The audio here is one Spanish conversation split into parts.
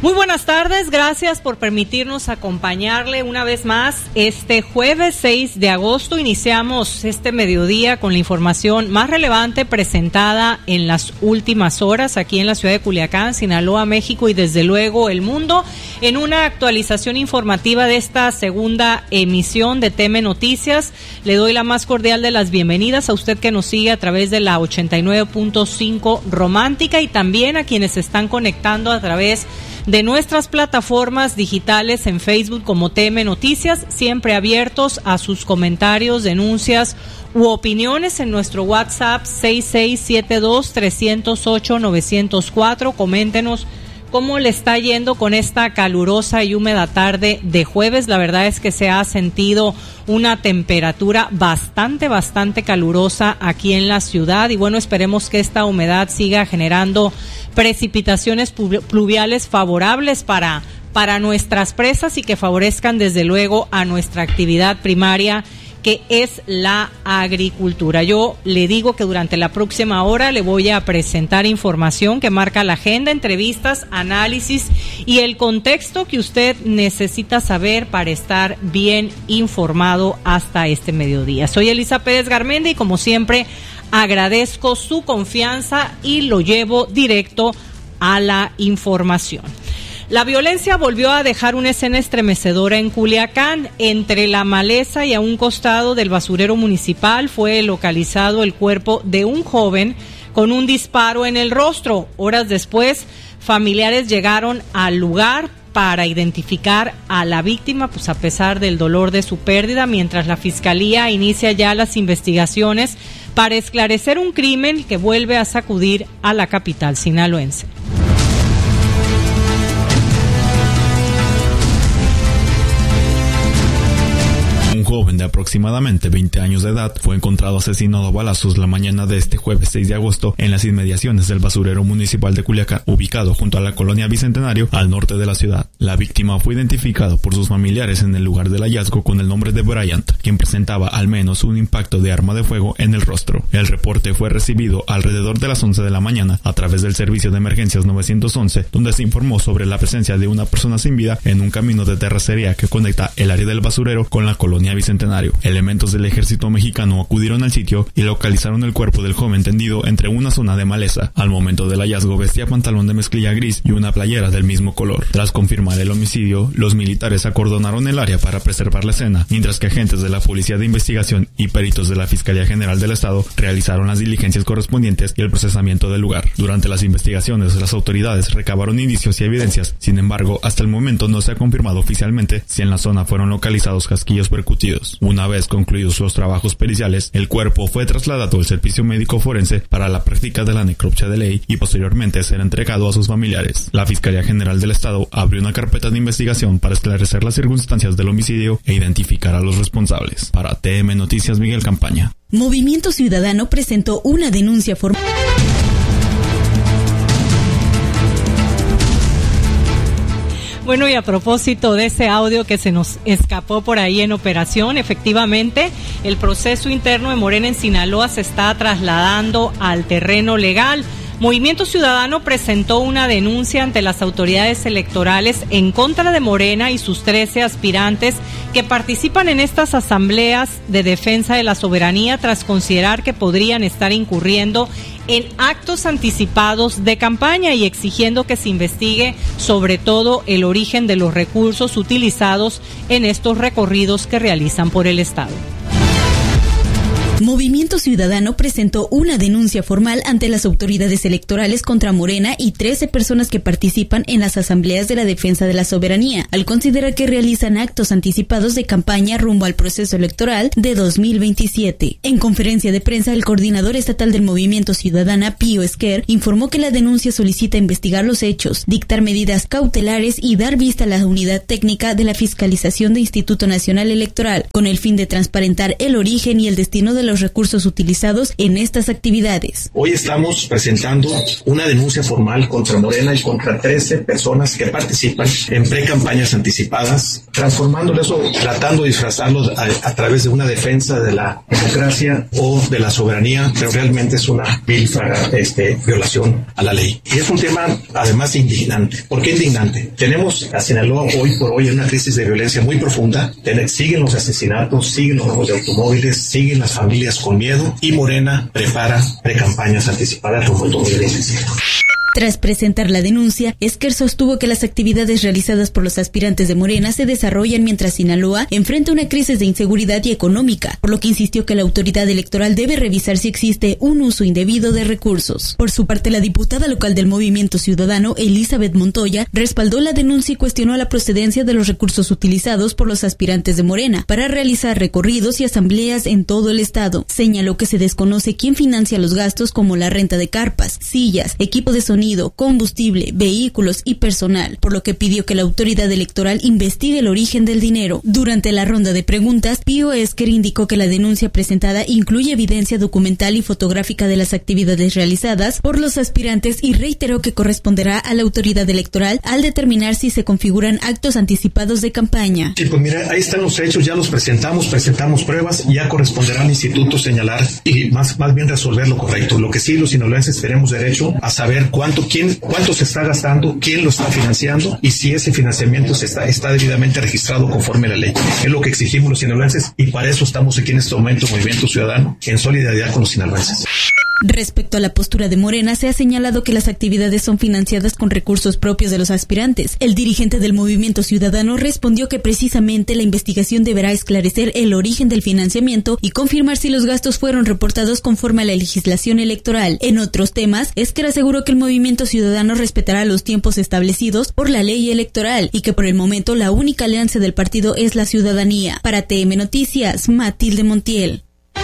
Muy buenas tardes, gracias por permitirnos acompañarle una vez más. Este jueves 6 de agosto iniciamos este mediodía con la información más relevante presentada en las últimas horas aquí en la ciudad de Culiacán, Sinaloa, México y desde luego el mundo, en una actualización informativa de esta segunda emisión de TM Noticias. Le doy la más cordial de las bienvenidas a usted que nos sigue a través de la 89.5 Romántica y también a quienes se están conectando a través de nuestras plataformas digitales en Facebook como TM Noticias, siempre abiertos a sus comentarios, denuncias u opiniones en nuestro WhatsApp 6672-308-904. Coméntenos cómo le está yendo con esta calurosa y húmeda tarde de jueves. La verdad es que se ha sentido una temperatura bastante calurosa aquí en la ciudad y bueno, esperemos que esta humedad siga generando precipitaciones pluviales favorables para nuestras presas y que favorezcan desde luego a nuestra actividad primaria, que es la agricultura. Yo le digo que durante la próxima hora le voy a presentar información que marca la agenda, entrevistas, análisis y el contexto que usted necesita saber para estar bien informado hasta este mediodía. Soy Elisa Pérez Garmendia y como siempre agradezco su confianza y lo llevo directo a la información. La violencia volvió a dejar una escena estremecedora en Culiacán. Entre la maleza y a un costado del basurero municipal fue localizado el cuerpo de un joven con un disparo en el rostro. Horas después, familiares llegaron al lugar para identificar a la víctima, pues a pesar del dolor de su pérdida, mientras la Fiscalía inicia ya las investigaciones para esclarecer un crimen que vuelve a sacudir a la capital sinaloense. Un joven de aproximadamente 20 años de edad fue encontrado asesinado a balazos la mañana de este jueves 6 de agosto en las inmediaciones del basurero municipal de Culiacán, ubicado junto a la colonia Bicentenario, al norte de la ciudad. La víctima fue identificada por sus familiares en el lugar del hallazgo con el nombre de Bryant, quien presentaba al menos un impacto de arma de fuego en el rostro. El reporte fue recibido alrededor de las 11 de la mañana a través del servicio de emergencias 911, donde se informó sobre la presencia de una persona sin vida en un camino de terracería que conecta el área del basurero con la colonia Bicentenario. Elementos del ejército mexicano acudieron al sitio y localizaron el cuerpo del joven tendido entre una zona de maleza. Al momento del hallazgo vestía pantalón de mezclilla gris y una playera del mismo color. Tras confirmar el homicidio, los militares acordonaron el área para preservar la escena, mientras que agentes de la Policía de Investigación y peritos de la Fiscalía General del Estado realizaron las diligencias correspondientes y el procesamiento del lugar. Durante las investigaciones, las autoridades recabaron indicios y evidencias. Sin embargo, hasta el momento no se ha confirmado oficialmente si en la zona fueron localizados casquillos percutidos. Una vez concluidos los trabajos periciales, el cuerpo fue trasladado al servicio médico forense para la práctica de la necropsia de ley y posteriormente será entregado a sus familiares. La Fiscalía General del Estado abrió una carpeta de investigación para esclarecer las circunstancias del homicidio e identificar a los responsables. Para TM Noticias, Miguel Campaña. Movimiento Ciudadano presentó una denuncia formal. Bueno, y a propósito de ese audio que se nos escapó por ahí en operación, efectivamente, el proceso interno de Morena en Sinaloa se está trasladando al terreno legal. Movimiento Ciudadano presentó una denuncia ante las autoridades electorales en contra de Morena y sus 13 aspirantes que participan en estas asambleas de defensa de la soberanía tras considerar que podrían estar incurriendo en actos anticipados de campaña y exigiendo que se investigue sobre todo el origen de los recursos utilizados en estos recorridos que realizan por el estado. Movimiento Ciudadano presentó una denuncia formal ante las autoridades electorales contra Morena y 13 personas que participan en las asambleas de la defensa de la soberanía, al considerar que realizan actos anticipados de campaña rumbo al proceso electoral de 2027. En conferencia de prensa, el coordinador estatal del Movimiento Ciudadana, Pío Esquer, informó que la denuncia solicita investigar los hechos, dictar medidas cautelares y dar vista a la unidad técnica de la fiscalización de Instituto Nacional Electoral, con el fin de transparentar el origen y el destino de los recursos utilizados en estas actividades. Hoy estamos presentando una denuncia formal contra Morena y contra 13 personas que participan en precampañas anticipadas, transformándolo eso, tratando de disfrazarlo a través de una defensa de la democracia o de la soberanía, pero realmente es una vil violación a la ley. Y es un tema además indignante. ¿Por qué indignante? Tenemos a Sinaloa hoy por hoy en una crisis de violencia muy profunda. Siguen los asesinatos, siguen los robos de automóviles, siguen las familias con miedo y Morena prepara precampañas anticipadas rumbo al 2027. Tras presentar la denuncia, Esquer sostuvo que las actividades realizadas por los aspirantes de Morena se desarrollan mientras Sinaloa enfrenta una crisis de inseguridad y económica, por lo que insistió que la autoridad electoral debe revisar si existe un uso indebido de recursos. Por su parte, la diputada local del Movimiento Ciudadano, Elizabeth Montoya, respaldó la denuncia y cuestionó la procedencia de los recursos utilizados por los aspirantes de Morena para realizar recorridos y asambleas en todo el estado. Señaló que se desconoce quién financia los gastos como la renta de carpas, sillas, equipo de sonido, combustible, vehículos y personal, por lo que pidió que la autoridad electoral investigue el origen del dinero. Durante la ronda de preguntas, Pío Esquer indicó que la denuncia presentada incluye evidencia documental y fotográfica de las actividades realizadas por los aspirantes y reiteró que corresponderá a la autoridad electoral al determinar si se configuran actos anticipados de campaña. Sí, pues mira, ahí están los hechos, ya los presentamos pruebas y ya corresponderá al instituto señalar y más bien resolver lo correcto. Lo que sí, los sinaloenses tenemos derecho a saber cuánto se está gastando, quién lo está financiando y si ese financiamiento está debidamente registrado conforme a la ley. Es lo que exigimos los sinaloenses y para eso estamos aquí en este momento, Movimiento Ciudadano, en solidaridad con los sinaloenses. Respecto a la postura de Morena, se ha señalado que las actividades son financiadas con recursos propios de los aspirantes. El dirigente del Movimiento Ciudadano respondió que precisamente la investigación deberá esclarecer el origen del financiamiento y confirmar si los gastos fueron reportados conforme a la legislación electoral. En otros temas, Esquer aseguró que el Movimiento Ciudadano respetará los tiempos establecidos por la ley electoral y que por el momento la única alianza del partido es la ciudadanía. Para TM Noticias, Matilde Montiel.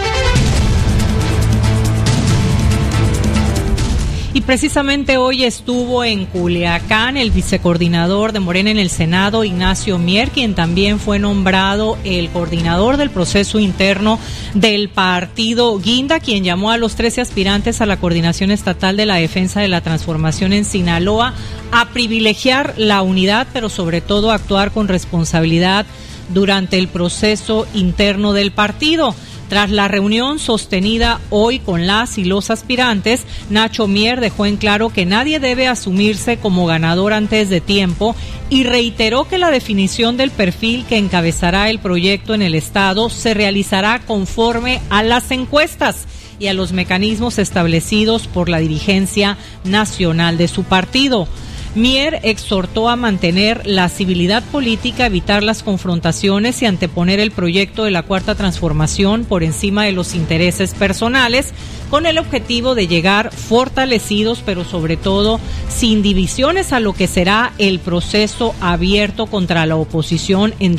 Y precisamente hoy estuvo en Culiacán el vicecoordinador de Morena en el Senado, Ignacio Mier, quien también fue nombrado el coordinador del proceso interno del partido Guinda, quien llamó a los 13 aspirantes a la coordinación estatal de la defensa de la transformación en Sinaloa a privilegiar la unidad, pero sobre todo a actuar con responsabilidad durante el proceso interno del partido. Tras la reunión sostenida hoy con las y los aspirantes, Nacho Mier dejó en claro que nadie debe asumirse como ganador antes de tiempo y reiteró que la definición del perfil que encabezará el proyecto en el estado se realizará conforme a las encuestas y a los mecanismos establecidos por la dirigencia nacional de su partido. Mier exhortó a mantener la civilidad política, evitar las confrontaciones y anteponer el proyecto de la Cuarta Transformación por encima de los intereses personales, con el objetivo de llegar fortalecidos, pero sobre todo sin divisiones, a lo que será el proceso abierto contra la oposición en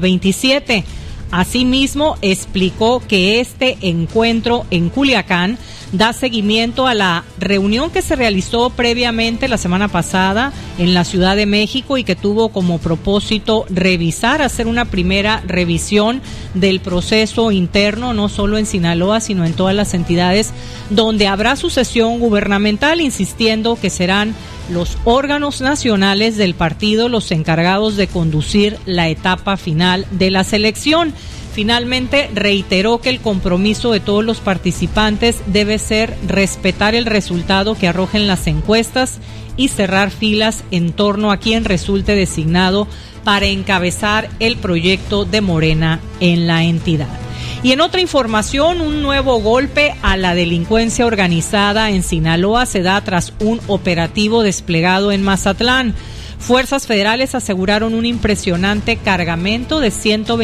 2027. Asimismo, explicó que este encuentro en Culiacán da seguimiento a la reunión que se realizó previamente la semana pasada en la Ciudad de México y que tuvo como propósito hacer una primera revisión del proceso interno, no solo en Sinaloa, sino en todas las entidades donde habrá sucesión gubernamental, insistiendo que serán los órganos nacionales del partido los encargados de conducir la etapa final de la selección. Finalmente, reiteró que el compromiso de todos los participantes debe ser respetar el resultado que arrojen las encuestas y cerrar filas en torno a quien resulte designado para encabezar el proyecto de Morena en la entidad. Y en otra información, un nuevo golpe a la delincuencia organizada en Sinaloa se da tras un operativo desplegado en Mazatlán. Fuerzas federales aseguraron un impresionante cargamento de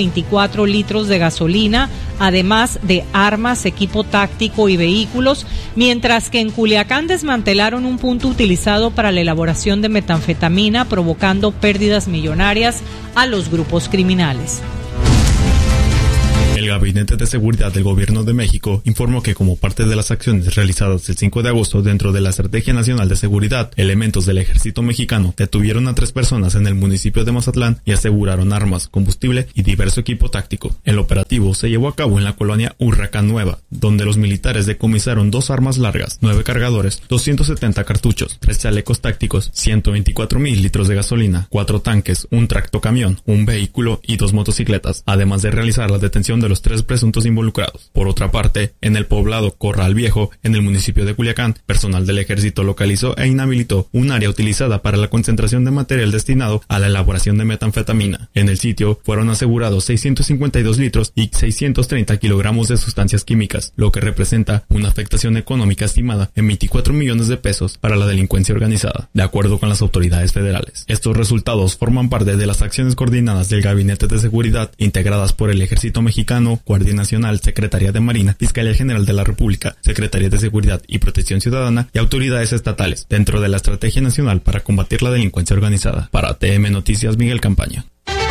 124 litros de gasolina, además de armas, equipo táctico y vehículos, mientras que en Culiacán desmantelaron un punto utilizado para la elaboración de metanfetamina, provocando pérdidas millonarias a los grupos criminales. El Gabinete de Seguridad del Gobierno de México informó que como parte de las acciones realizadas el 5 de agosto dentro de la Estrategia Nacional de Seguridad, elementos del Ejército Mexicano detuvieron a 3 personas en el municipio de Mazatlán y aseguraron armas, combustible y diverso equipo táctico. El operativo se llevó a cabo en la colonia Huracán Nueva, donde los militares decomisaron 2 armas largas, 9 cargadores, 270 cartuchos, 3 chalecos tácticos, 124,000 litros de gasolina, 4 tanques, un tractocamión, un vehículo y 2 motocicletas, además de realizar la detención de los 3 presuntos involucrados. Por otra parte, en el poblado Corral Viejo, en el municipio de Culiacán, personal del ejército localizó e inhabilitó un área utilizada para la concentración de material destinado a la elaboración de metanfetamina. En el sitio fueron asegurados 652 litros y 630 kilogramos de sustancias químicas, lo que representa una afectación económica estimada en 24 millones de pesos para la delincuencia organizada, de acuerdo con las autoridades federales. Estos resultados forman parte de las acciones coordinadas del Gabinete de Seguridad, integradas por el Ejército Mexicano, Guardia Nacional, Secretaría de Marina, Fiscalía General de la República, Secretaría de Seguridad y Protección Ciudadana y autoridades estatales, dentro de la Estrategia Nacional para combatir la delincuencia organizada. Para TM Noticias, Miguel Campaña.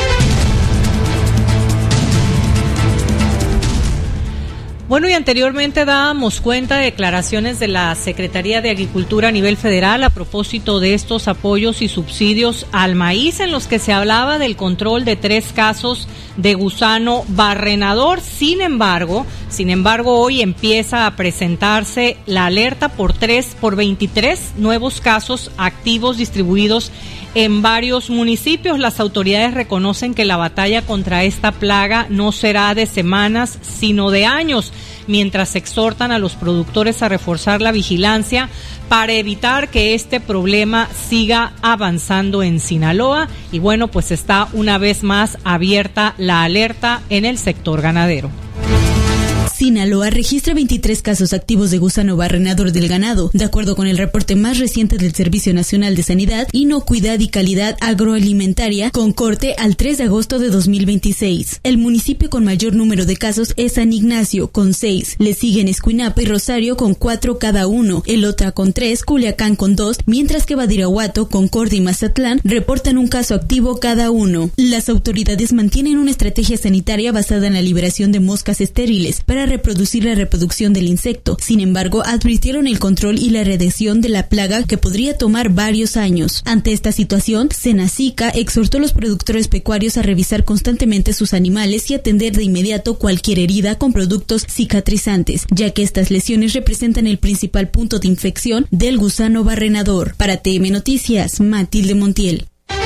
Bueno, y anteriormente dábamos cuenta de declaraciones de la Secretaría de Agricultura a nivel federal a propósito de estos apoyos y subsidios al maíz, en los que se hablaba del control de 3 casos de gusano barrenador. Sin embargo, hoy empieza a presentarse la alerta por 23 nuevos casos activos distribuidos en varios municipios. Las autoridades reconocen que la batalla contra esta plaga no será de semanas, sino de años, mientras exhortan a los productores a reforzar la vigilancia para evitar que este problema siga avanzando en Sinaloa. Y bueno, pues está una vez más abierta la alerta en el sector ganadero. Sinaloa registra 23 casos activos de gusano barrenador del ganado, de acuerdo con el reporte más reciente del Servicio Nacional de Sanidad, Inocuidad y Calidad Agroalimentaria, con corte al 3 de agosto de 2026. El municipio con mayor número de casos es San Ignacio, con 6. Le siguen Escuinapa y Rosario, con 4 cada uno. Elota con 3, Culiacán con 2, mientras que Badiraguato, Concordia y Mazatlán reportan un caso activo cada uno. Las autoridades mantienen una estrategia sanitaria basada en la liberación de moscas estériles para reproducir la reproducción del insecto. Sin embargo, advirtieron el control y la erradicación de la plaga, que podría tomar varios años. Ante esta situación, Senacica exhortó a los productores pecuarios a revisar constantemente sus animales y atender de inmediato cualquier herida con productos cicatrizantes, ya que estas lesiones representan el principal punto de infección del gusano barrenador. Para TM Noticias, Matilde Montiel.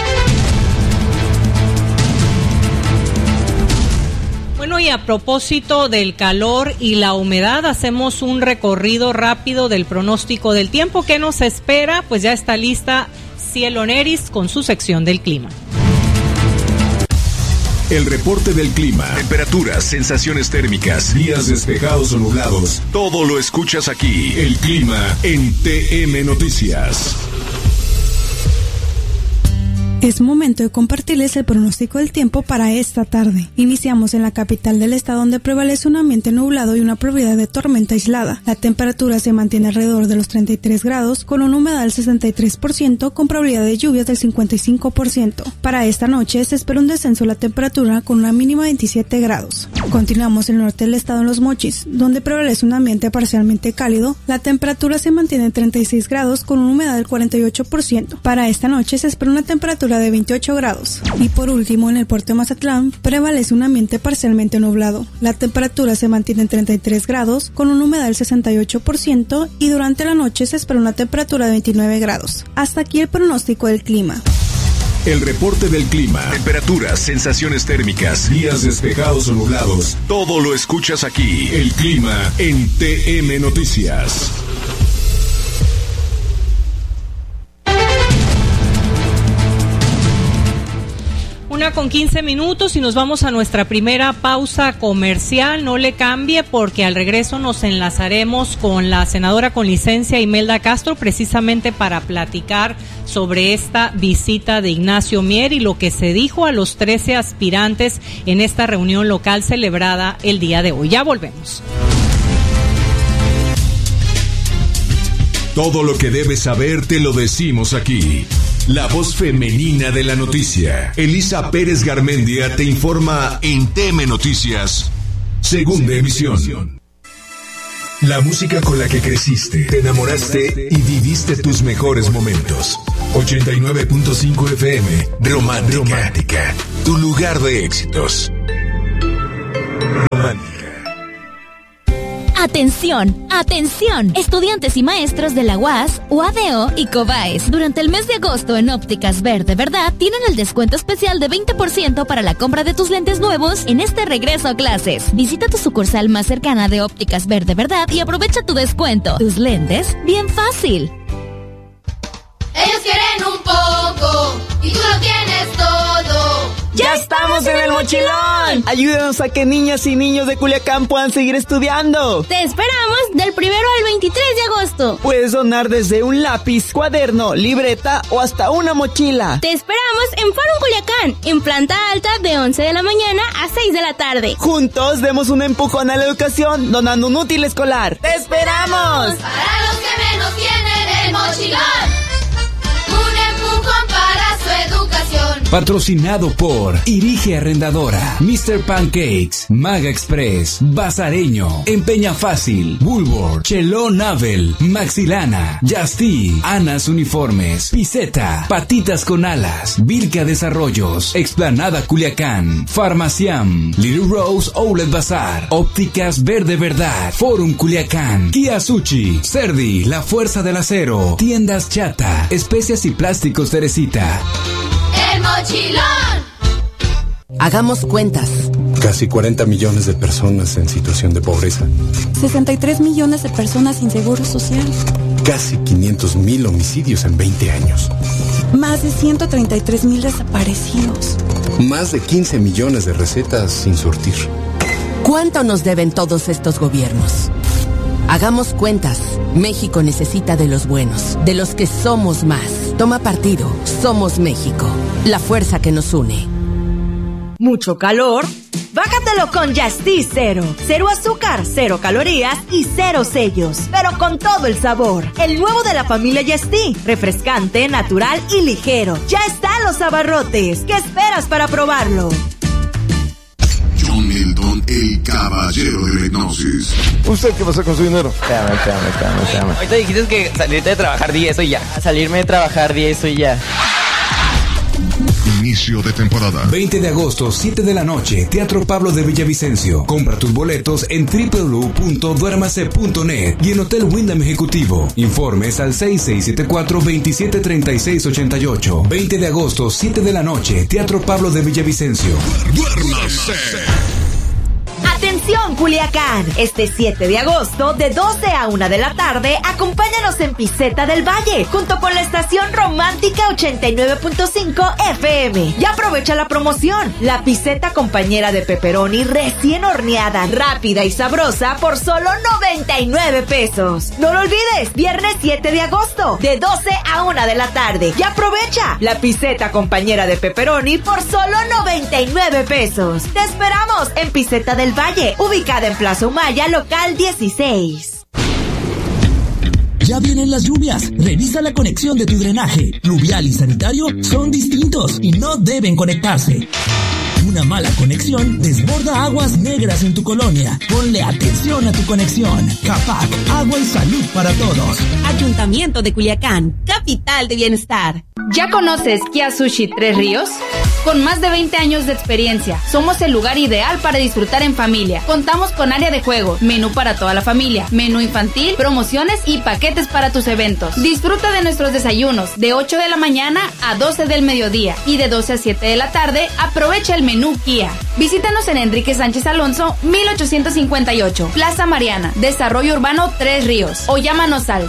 Bueno, y a propósito del calor y la humedad, hacemos un recorrido rápido del pronóstico del tiempo. ¿Qué nos espera? Pues ya está lista Cielo Neris con su sección del clima. El reporte del clima, temperaturas, sensaciones térmicas, días despejados o nublados. Todo lo escuchas aquí. El clima en TM Noticias. Es momento de compartirles el pronóstico del tiempo para esta tarde. Iniciamos en la capital del estado, donde prevalece un ambiente nublado y una probabilidad de tormenta aislada. La temperatura se mantiene alrededor de los 33 grados, con una humedad del 63%, con probabilidad de lluvias del 55%. Para esta noche se espera un descenso de la temperatura con una mínima de 27 grados. Continuamos en el norte del estado, en Los Mochis, donde prevalece un ambiente parcialmente cálido. La temperatura se mantiene en 36 grados, con una humedad del 48%. Para esta noche se espera una temperatura de 28 grados. Y por último, en el puerto de Mazatlán prevalece un ambiente parcialmente nublado. La temperatura se mantiene en 33 grados con una humedad del 68% y durante la noche se espera una temperatura de 29 grados. Hasta aquí el pronóstico del clima. El reporte del clima, temperaturas, sensaciones térmicas, días despejados o nublados. Todo lo escuchas aquí. El clima en TM Noticias. 1:15 y nos vamos a nuestra primera pausa comercial. No le cambie, porque al regreso nos enlazaremos con la senadora con licencia Imelda Castro, precisamente para platicar sobre esta visita de Ignacio Mier y lo que se dijo a los 13 aspirantes en esta reunión local celebrada el día de hoy. Ya volvemos. Todo lo que debes saber te lo decimos aquí. La voz femenina de la noticia. Elisa Pérez Garmendia te informa en TM Noticias. segunda emisión. La música con la que creciste, te enamoraste y viviste tus mejores momentos. 89.5 FM, Romántica, tu lugar de éxitos. Romántica. ¡Atención! ¡Atención! Estudiantes y maestros de la UAS, UADO y COBAES. Durante el mes de agosto en Ópticas Verde Verdad tienen el descuento especial de 20% para la compra de tus lentes nuevos en este regreso a clases. Visita tu sucursal más cercana de Ópticas Verde Verdad y aprovecha tu descuento. Tus lentes, bien fácil. Ellos quieren un poco y tú lo tienes todo. ¡Ya estamos en el mochilón! Ayúdanos a que niñas y niños de Culiacán puedan seguir estudiando. Te esperamos del 1 al 23 de agosto. Puedes donar desde un lápiz, cuaderno, libreta o hasta una mochila. Te esperamos en Faro Culiacán, en planta alta de 11 de la mañana a 6 de la tarde. Juntos demos un empujón a la educación donando un útil escolar. ¡Te esperamos! Para los que menos tienen el mochilón. Un empujón para su educación. Patrocinado por Irige Arrendadora, Mr. Pancakes, Maga Express, Bazareño, Empeña Fácil, Bulwark, Chelón Navel, Maxilana, Justy, Anas Uniformes, Piseta, Patitas con Alas, Vilca Desarrollos, Explanada Culiacán, Farmaciam, Little Rose Outlet Bazar, Ópticas Verde Verdad, Forum Culiacán, Kia Sushi, Cerdi, La Fuerza del Acero, Tiendas Chata, Especias y Plásticos Teresita. El mochilón. Hagamos cuentas. Casi 40 millones de personas en situación de pobreza. 63 millones de personas sin seguro social. Casi 500,000 homicidios en 20 años. Más de 133,000 desaparecidos. Más de 15 millones de recetas sin surtir. ¿Cuánto nos deben todos estos gobiernos? Hagamos cuentas. México necesita de los buenos, de los que somos más. Toma partido. Somos México. La fuerza que nos une. ¿Mucho calor? Bájatelo con Justy Cero. Cero azúcar, cero calorías y cero sellos. Pero con todo el sabor. El nuevo de la familia Justy. Refrescante, natural y ligero. Ya están los abarrotes. ¿Qué esperas para probarlo? John Milton, el caballero de la hipnosis. ¿Usted qué pasa con su dinero? Espérame. Ahorita dijiste que salirte de trabajar 10 y ya. Salirme de trabajar 10 y ya. Inicio de temporada. 20 de agosto, 7 de la noche, Teatro Pablo de Villavicencio. Compra tus boletos en www.duermase.net y en Hotel Wyndham Ejecutivo. Informes al 6674-273688. 20 de agosto, 7 de la noche, Teatro Pablo de Villavicencio. ¡Duérmase! Atención Culiacán, este 7 de agosto de 12 a 1 de la tarde acompáñanos en Piseta del Valle junto con la estación Romántica 89.5 FM y aprovecha la promoción, la piseta compañera de pepperoni recién horneada, rápida y sabrosa por solo 99 pesos. No lo olvides, viernes 7 de agosto de 12 a 1 de la tarde y aprovecha la piseta compañera de pepperoni por solo 99 pesos. Te esperamos en Piseta del Valle, ubicada en Plaza Humaya, local 16. Ya vienen las lluvias. Revisa la conexión de tu drenaje. Pluvial y sanitario son distintos y no deben conectarse. Una mala conexión desborda aguas negras en tu colonia. Ponle atención a tu conexión. CAPAC, agua y salud para todos. Ayuntamiento de Culiacán, capital de bienestar. ¿Ya conoces Kia Sushi Tres Ríos? Con más de 20 años de experiencia, somos el lugar ideal para disfrutar en familia. Contamos con área de juego, menú para toda la familia, menú infantil, promociones y paquetes para tus eventos. Disfruta de nuestros desayunos de 8 de la mañana a 12 del mediodía y de 12 a 7 de la tarde aprovecha el menú Kia. Visítanos en Enrique Sánchez Alonso, 1858, Plaza Mariana, Desarrollo Urbano Tres Ríos o llámanos al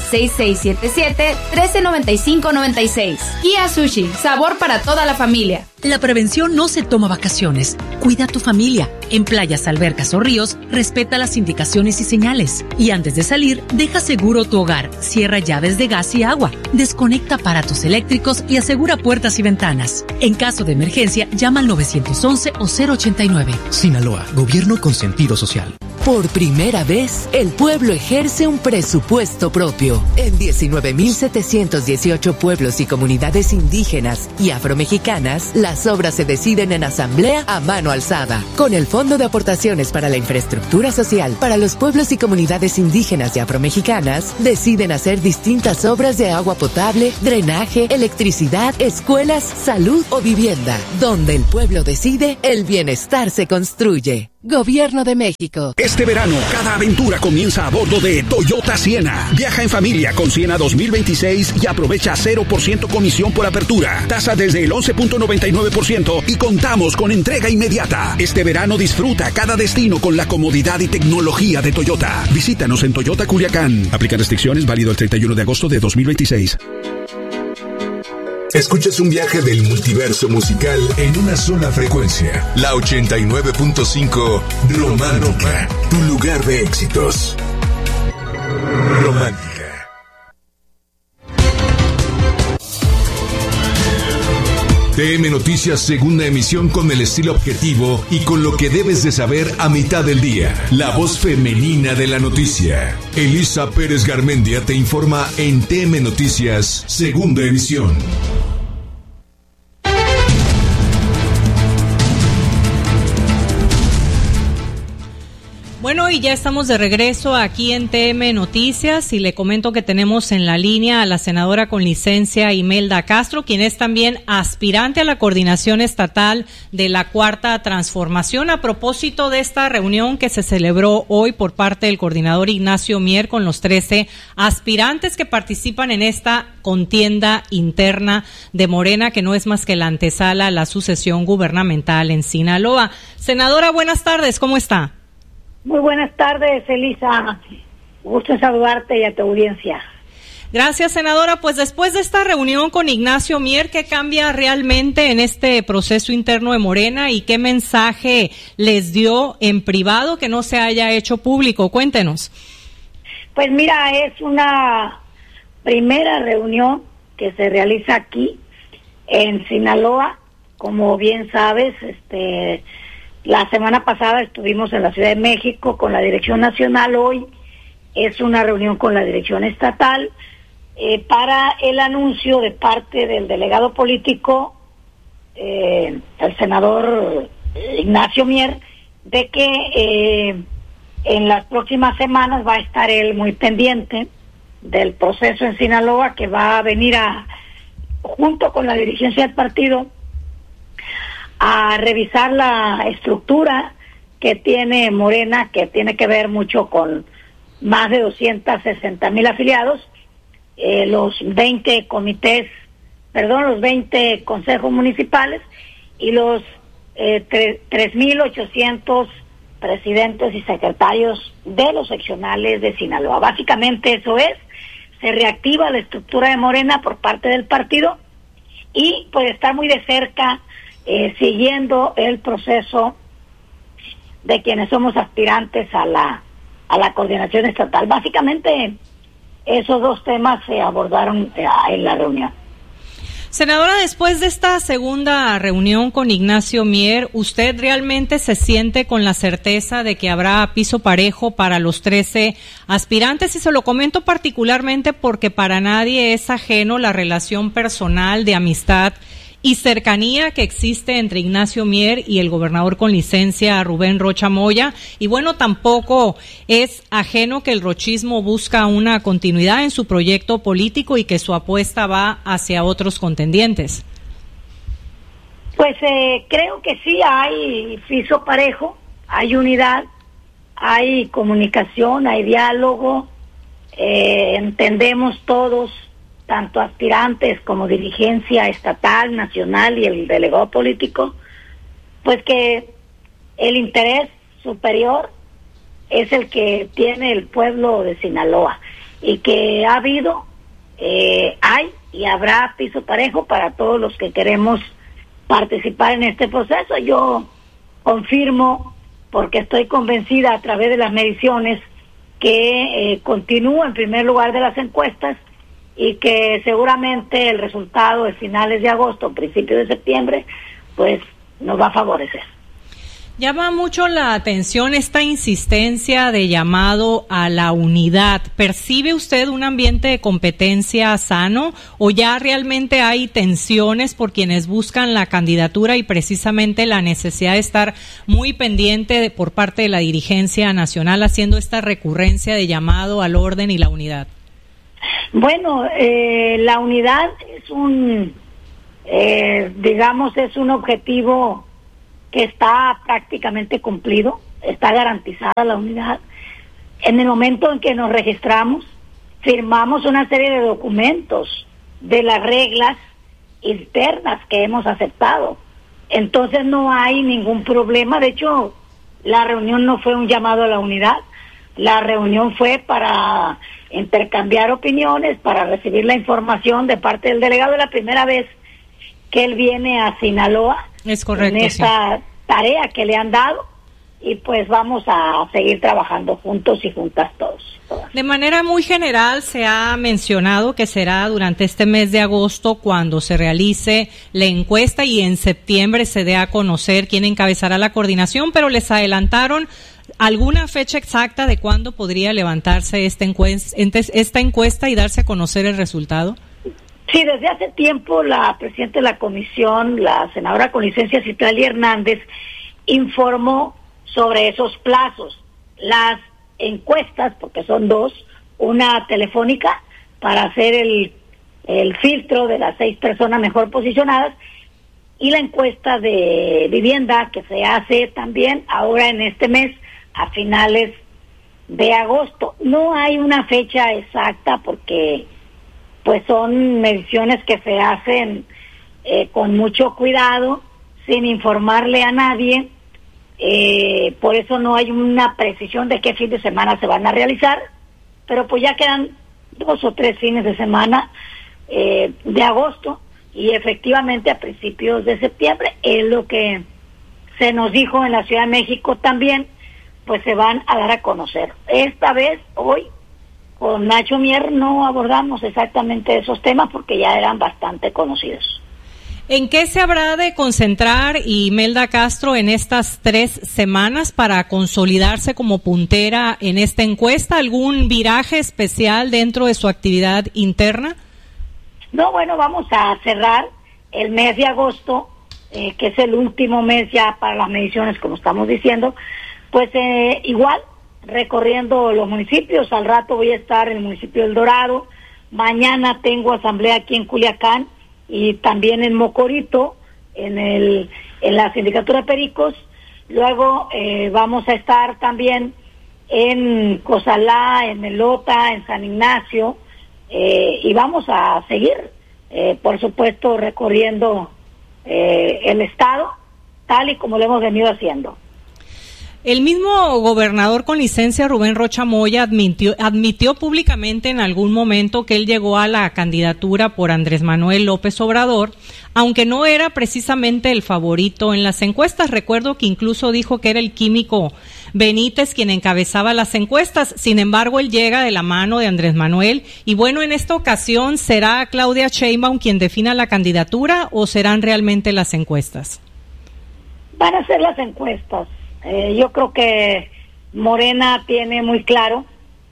6677-139596. Kia Sushi, sabor para toda la familia. La prevención no se toma vacaciones. Cuida a tu familia. En playas, albercas o ríos, respeta las indicaciones y señales. Y antes de salir, deja seguro tu hogar. Cierra llaves de gas y agua. Desconecta aparatos eléctricos y asegura puertas y ventanas. En caso de emergencia, llama al 911 o 089. Sinaloa, gobierno con sentido social. Por primera vez, el pueblo ejerce un presupuesto propio. En 19.718 pueblos y comunidades indígenas y afromexicanas, las obras se deciden en asamblea a mano alzada. Con el Fondo de Aportaciones para la Infraestructura Social para los pueblos y comunidades indígenas y afromexicanas, deciden hacer distintas obras de agua potable, drenaje, electricidad, escuelas, salud o vivienda. Donde el pueblo decide, el bienestar se construye. Gobierno de México. Este verano, cada aventura comienza a bordo de Toyota Siena. Viaja en familia con Siena 2026 y aprovecha 0% comisión por apertura. Tasa desde el 11.99% y contamos con entrega inmediata. Este verano disfruta cada destino con la comodidad y tecnología de Toyota. Visítanos en Toyota Culiacán. Aplica restricciones, válido el 31 de agosto de 2026. Escuchas un viaje del multiverso musical en una sola frecuencia. La 89.5 Romántica, tu lugar de éxitos. Romántica. TM Noticias, segunda emisión, con el estilo objetivo y con lo que debes de saber a mitad del día. La voz femenina de la noticia. Elisa Pérez Garmendia te informa en TM Noticias, segunda emisión. Bueno, y ya estamos de regreso aquí en TM Noticias y le comento que tenemos en la línea a la senadora con licencia Imelda Castro, quien es también aspirante a la coordinación estatal de la Cuarta Transformación, a propósito de esta reunión que se celebró hoy por parte del coordinador Ignacio Mier con los 13 aspirantes que participan en esta contienda interna de Morena, que no es más que la antesala a la sucesión gubernamental en Sinaloa. Senadora, buenas tardes, ¿cómo está? Muy buenas tardes, Elisa. Gusto en saludarte y a tu audiencia. Gracias, senadora. Pues después de esta reunión con Ignacio Mier, ¿qué cambia realmente en este proceso interno de Morena y qué mensaje les dio en privado que no se haya hecho público? Cuéntenos. Pues mira, es una primera reunión que se realiza aquí en Sinaloa. Como bien sabes, la semana pasada estuvimos en la Ciudad de México con la Dirección Nacional. Hoy es una reunión con la Dirección Estatal para el anuncio de parte del delegado político, el senador Ignacio Mier, de que en las próximas semanas va a estar él muy pendiente del proceso en Sinaloa, que va a venir junto con la dirigencia del partido, a revisar la estructura que tiene Morena, que tiene que ver mucho con más de 260,000 afiliados, los 20 consejos municipales y los 3,800 presidentes y secretarios de los seccionales de Sinaloa. Básicamente eso es, se reactiva la estructura de Morena por parte del partido y pues está muy de cerca siguiendo el proceso de quienes somos aspirantes a la coordinación estatal. Básicamente esos dos temas se abordaron en la reunión. Senadora, después de esta segunda reunión con Ignacio Mier, ¿usted realmente se siente con la certeza de que habrá piso parejo para los 13 aspirantes? Y se lo comento particularmente porque para nadie es ajeno la relación personal de amistad y cercanía que existe entre Ignacio Mier y el gobernador con licencia Rubén Rocha Moya. Y bueno, tampoco es ajeno que el rochismo busca una continuidad en su proyecto político y que su apuesta va hacia otros contendientes. Pues creo que sí hay piso parejo, hay unidad, hay comunicación, hay diálogo, entendemos todos, tanto aspirantes como dirigencia estatal, nacional y el delegado político, pues que el interés superior es el que tiene el pueblo de Sinaloa y que ha habido, hay y habrá piso parejo para todos los que queremos participar en este proceso. Yo confirmo, porque estoy convencida a través de las mediciones, que continúa en primer lugar de las encuestas y que seguramente el resultado de finales de agosto, principios de septiembre, pues nos va a favorecer. Llama mucho la atención esta insistencia de llamado a la unidad. ¿Percibe usted un ambiente de competencia sano o ya realmente hay tensiones por quienes buscan la candidatura y precisamente la necesidad de estar muy pendiente por parte de la dirigencia nacional haciendo esta recurrencia de llamado al orden y la unidad? Bueno, la unidad es es un objetivo que está prácticamente cumplido, está garantizada la unidad. En el momento en que nos registramos, firmamos una serie de documentos de las reglas internas que hemos aceptado. Entonces no hay ningún problema. De hecho, la reunión no fue un llamado a la unidad, la reunión fue para intercambiar opiniones, para recibir la información de parte del delegado. Es la primera vez que él viene a Sinaloa. Es correcto, en esta tarea que le han dado, y pues vamos a seguir trabajando juntos y juntas todos. De manera muy general se ha mencionado que será durante este mes de agosto cuando se realice la encuesta y en septiembre se dé a conocer quién encabezará la coordinación, pero les adelantaron alguna fecha exacta de cuándo podría levantarse esta encuesta y darse a conocer el resultado. Sí, desde hace tiempo la presidenta de la comisión, la senadora con licencia Citlali Hernández, informó sobre esos plazos. Las encuestas, porque son dos, una telefónica para hacer el filtro de las 6 personas mejor posicionadas, y la encuesta de vivienda que se hace también ahora en este mes a finales de agosto. No hay una fecha exacta porque pues son mediciones que se hacen con mucho cuidado, sin informarle a nadie, por eso no hay una precisión de qué fin de semana se van a realizar, pero pues ya quedan 2 o 3 fines de semana de agosto, y efectivamente a principios de septiembre es lo que se nos dijo en la Ciudad de México también, pues se van a dar a conocer. Esta vez, hoy, con Nacho Mier no abordamos exactamente esos temas porque ya eran bastante conocidos. ¿En qué se habrá de concentrar Imelda Castro en estas 3 semanas para consolidarse como puntera en esta encuesta? ¿Algún viraje especial dentro de su actividad interna? No, bueno, vamos a cerrar el mes de agosto, que es el último mes ya para las mediciones, como estamos diciendo, pues igual, recorriendo los municipios. Al rato voy a estar en el municipio del Dorado, mañana tengo asamblea aquí en Culiacán y también en Mocorito, en la sindicatura de Pericos. Luego vamos a estar también en Cozalá, en Melota, en San Ignacio, y vamos a seguir, por supuesto, recorriendo el estado, tal y como lo hemos venido haciendo. El mismo gobernador con licencia, Rubén Rocha Moya, admitió públicamente en algún momento que él llegó a la candidatura por Andrés Manuel López Obrador, aunque no era precisamente el favorito en las encuestas. Recuerdo que incluso dijo que era el químico Benítez quien encabezaba las encuestas. Sin embargo, él llega de la mano de Andrés Manuel. Y bueno, en esta ocasión, ¿será Claudia Sheinbaum quien defina la candidatura o serán realmente las encuestas? Van a ser las encuestas. Yo creo que Morena tiene muy claro,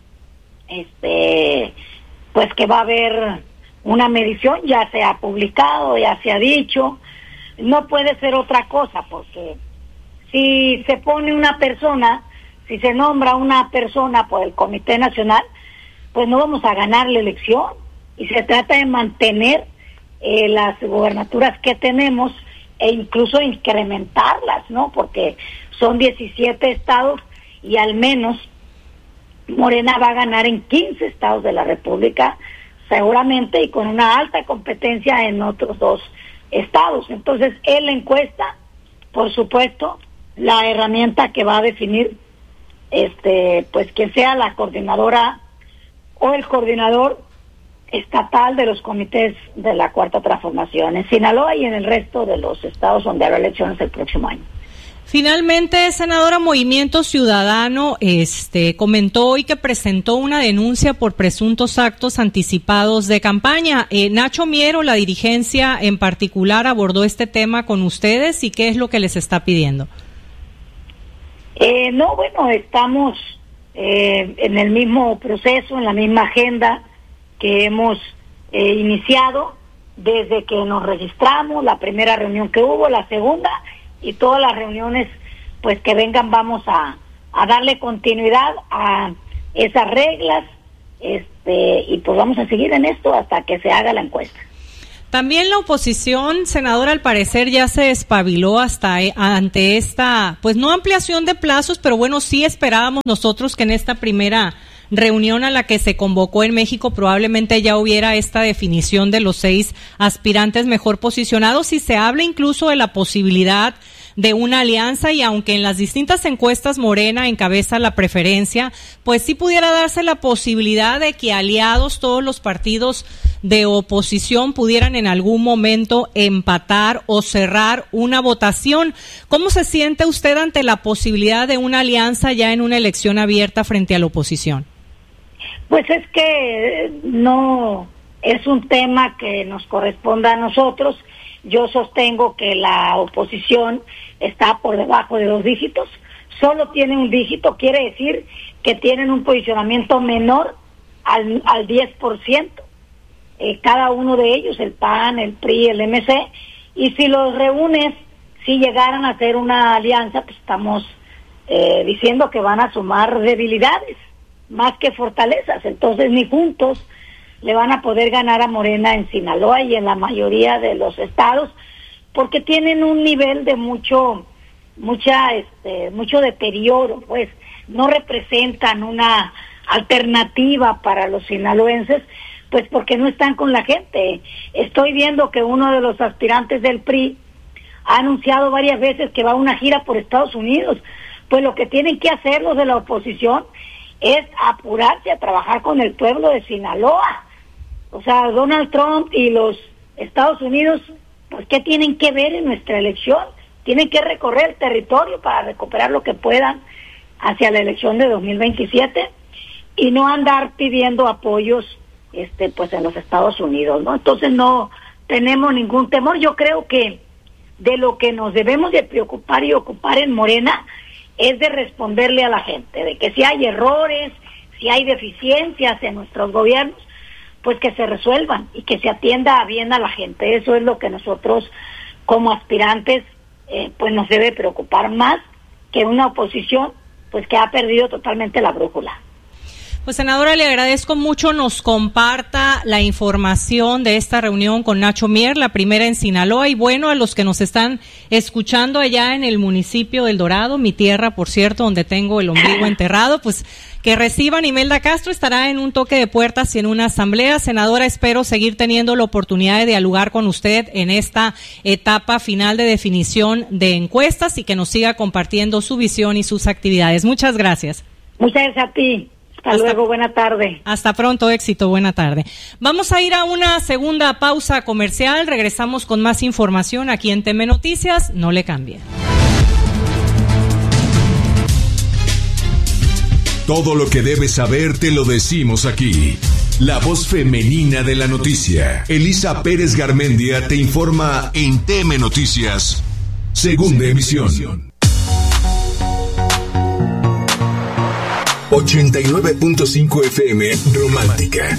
pues que va a haber una medición, ya se ha publicado, ya se ha dicho, no puede ser otra cosa, porque si se pone una persona, si se nombra una persona por el Comité Nacional, pues no vamos a ganar la elección, y se trata de mantener las gubernaturas que tenemos e incluso incrementarlas, ¿no? Porque son 17 estados y al menos Morena va a ganar en 15 estados de la República, seguramente, y con una alta competencia en otros 2 estados. Entonces, en la encuesta, por supuesto, la herramienta que va a definir, pues quien sea la coordinadora o el coordinador estatal de los comités de la Cuarta Transformación en Sinaloa y en el resto de los estados donde habrá elecciones el próximo año. Finalmente, senadora, Movimiento Ciudadano comentó hoy que presentó una denuncia por presuntos actos anticipados de campaña. Nacho Mier, la dirigencia en particular, abordó este tema con ustedes y qué es lo que les está pidiendo. No, bueno, estamos en el mismo proceso, en la misma agenda que hemos iniciado desde que nos registramos, la primera reunión que hubo, la segunda y todas las reuniones pues que vengan. Vamos a darle continuidad a esas reglas, y pues vamos a seguir en esto hasta que se haga la encuesta. También la oposición, senadora, al parecer ya se espabiló ante esta, pues no ampliación de plazos, pero bueno, sí esperábamos nosotros que en esta primera reunión a la que se convocó en México probablemente ya hubiera esta definición de los 6 aspirantes mejor posicionados, y se habla incluso de la posibilidad de una alianza, y aunque en las distintas encuestas Morena encabeza la preferencia, pues sí pudiera darse la posibilidad de que aliados, todos los partidos de oposición, pudieran en algún momento empatar o cerrar una votación. ¿Cómo se siente usted ante la posibilidad de una alianza ya en una elección abierta frente a la oposición? Pues es que no es un tema que nos corresponda a nosotros. Yo sostengo que la oposición está por debajo de 2 dígitos, solo tiene un dígito, quiere decir que tienen un posicionamiento menor al 10%, cada uno de ellos, el PAN, el PRI, el MC, y si los reúnes, si llegaran a hacer una alianza, pues estamos diciendo que van a sumar debilidades más que fortalezas, entonces ni juntos le van a poder ganar a Morena en Sinaloa y en la mayoría de los estados, porque tienen un nivel de mucho deterioro, pues no representan una alternativa para los sinaloenses, pues porque no están con la gente. Estoy viendo que uno de los aspirantes del PRI ha anunciado varias veces que va a una gira por Estados Unidos. Pues lo que tienen que hacer los de la oposición es apurarse a trabajar con el pueblo de Sinaloa. O sea, Donald Trump y los Estados Unidos, pues, ¿qué tienen que ver en nuestra elección? Tienen que recorrer el territorio para recuperar lo que puedan hacia la elección de 2027 y no andar pidiendo apoyos, pues, en los Estados Unidos, ¿no? Entonces no tenemos ningún temor. Yo creo que de lo que nos debemos de preocupar y ocupar en Morena es de responderle a la gente, de que si hay errores, si hay deficiencias en nuestros gobiernos, pues que se resuelvan y que se atienda bien a la gente. Eso es lo que nosotros como aspirantes pues nos debe preocupar más que una oposición pues que ha perdido totalmente la brújula. Pues senadora, le agradezco mucho nos comparta la información de esta reunión con Nacho Mier, la primera en Sinaloa, y bueno, a los que nos están escuchando allá en el municipio del Dorado, mi tierra, por cierto, donde tengo el ombligo enterrado, pues que reciban. Imelda Castro estará en un toque de puertas y en una asamblea. Senadora, espero seguir teniendo la oportunidad de dialogar con usted en esta etapa final de definición de encuestas y que nos siga compartiendo su visión y sus actividades. Muchas gracias. Muchas gracias a ti. Hasta luego, buena tarde. Hasta pronto, éxito, buena tarde. Vamos a ir a una segunda pausa comercial, regresamos con más información aquí en TM Noticias, no le cambie. Todo lo que debes saber te lo decimos aquí. La voz femenina de la noticia, Elisa Pérez Garmendia, te informa en TM Noticias, segunda emisión. 89.5 FM Romántica,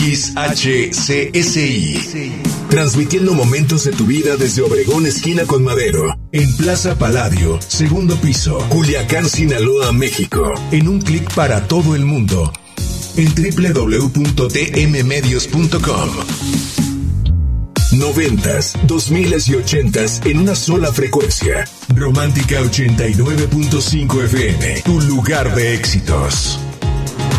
XHCSI. Transmitiendo momentos de tu vida desde Obregón, esquina con Madero, en Plaza Palladio, segundo piso, Culiacán, Sinaloa, México. En un clic para todo el mundo, en www.tmmedios.com. 90s, 2000s y 80s en una sola frecuencia. Romántica 89.5 FM, tu lugar de éxitos.